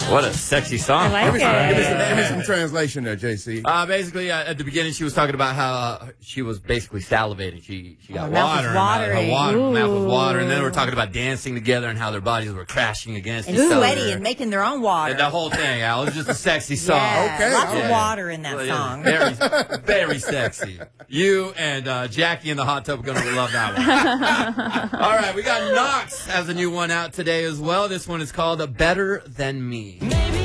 What a sexy song. I like it. Give me some translation there, JC. Basically, at the beginning, she was talking about how she was basically salivating. She got mouth water. was watering. Her mouth was water. And then we're talking about dancing together and how their bodies were crashing against And each other. sweaty and making their own water. And the whole thing, Al. It was just a sexy song. Yeah, Okay, lots all of right. water in that Well, song. Very, very sexy. You and Jackie in the hot tub are going to love that one. All right, we got Knox has a new one out today as well. This one is called Better Than Me. Maybe